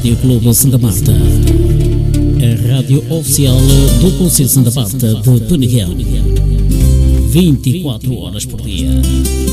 Rádio Clube Santa Marta, a rádio oficial do Conselho Santa Marta de Peneguel, 24 horas por dia.